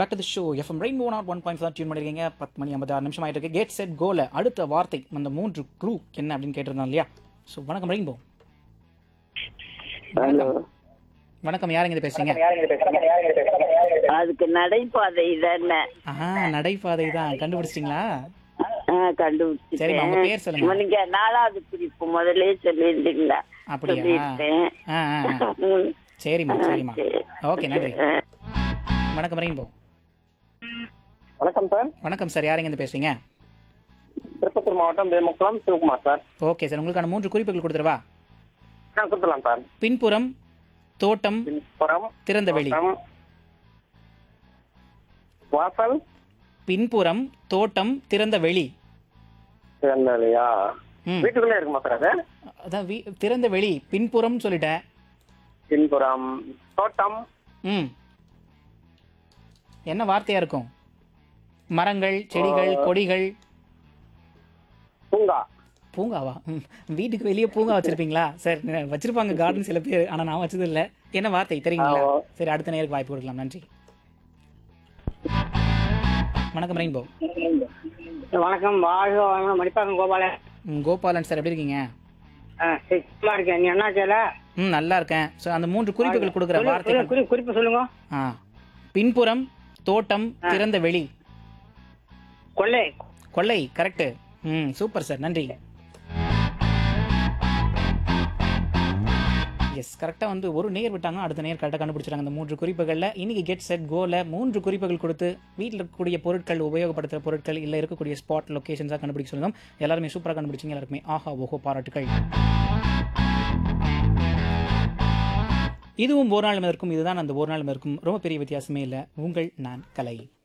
Back to the show. FM rainbow not 1.5 tune பண்ணிருக்கீங்க. 10 மணி 56 நிமிஷம் ஆயிட்டு இருக்கு. கேட் செட் கோல அடுத்த வார்த்தை அந்த 3 க்ளூ என்ன அப்படின்னு கேட்டிருந்தோம் இல்லையா? ஸோ வணக்கம் ரெயின்போ. வணக்கம். வணக்கம், யாருங்க இது பேசுறீங்க? அதுக்கு நடைபாதை தானே? நடைபாதை தான். கண்டுபிடிச்சிட்டீங்களா? கண்டுபிடிச்சு. சரிம்மா, உங்க பேர் சொல்லுங்க. நீங்க 4வது குறிப்பு முதல்ல சொல்லியிருந்தீங்களா? அப்படியா? சரிம்மா சரிம்மா, ஓகே, நன்றி. வணக்கம் ரெயின்போ. வணக்கம் சார். வணக்கம் சார், யாருங்க இருந்து பேசுறீங்க? திருப்பத்தூர் மாவட்டம் Themukkulam Sivakumar sir. Okay sir, உங்களுக்கான 3 குறிப்புகள் கொடுத்துருவா? கொடுத்துடலாம் சார். பின்புறம், தோட்டம், பின்புறம், திறந்த வெளி. தோட்டம், வாசல், பின்புறம், தோட்டம், திறந்த வெளி. திறந்த வெளியா? வீட்டுக்குள்ளே இருக்குமா சார் அது? அதான் திறந்த வெளி, பின்புறம் சொல்லிட்டேன். பின்புறம், தோட்டம். என்ன வார்த்தையா இருக்கும்? மரங்கள், செடிகள், கொடிகள். பூங்கா. பூங்காவா? வீட்டுக்கு வெளியே பூங்கா வச்சிருப்பீங்களா சார்? வச்சிருப்பாங்க கார்டன் சில பேர், ஆனா நான் வச்சது இல்லை. என்ன வார்த்தை தெரியுங்களா? சரி, அடுத்த நேருக்கு வாய்ப்பு கொடுக்கலாம். நன்றி. வணக்கம் ரெயின்போ. வணக்கம். வாழ்க வளமுடன். மணிப்பாக்கம் கோபாலன். கோபாலன் சார், எப்படி இருக்கீங்க? இருக்கேன். நீ என்ன செய்யல? நல்லா இருக்கேன். ஸோ அந்த 3 குறிப்புகள் கொடுக்குற வார்த்தை குறிப்பு சொல்லுங்க. பின்புறம், தோட்டம், திறந்த வெளி. கொள்ளை. கொள்ளை, கரெக்ட். சூப்பர் சார், நன்றி. எஸ், கரெக்டாக வந்து ஒரு நேர் விட்டாங்க, அடுத்த நேர் கரெக்டாக கண்டுபிடிச்சிட்டாங்க அந்த 3 குறிப்புகளில். இன்னைக்கு கெட் செட் கோல 3 குறிப்புகள் கொடுத்து வீட்டில் இருக்கக்கூடிய பொருட்கள், உபயோகப்படுத்துகிற பொருட்கள், இல்லை இருக்கக்கூடிய ஸ்பாட் லொக்கேஷன்ஸாக கண்டுபிடிக்க சொல்லுங்க. எல்லாருமே சூப்பராக கண்டுபிடிச்சிங்க. எல்லாருக்குமே ஆஹா ஓஹோ பாராட்டுகள். இதுவும் ஒரு நாள் இருக்கும், இதுதான் அந்த ஒரு நாள் இருக்கும். ரொம்ப பெரிய வித்தியாசமே இல்லை. உங்கள் நான் கலை.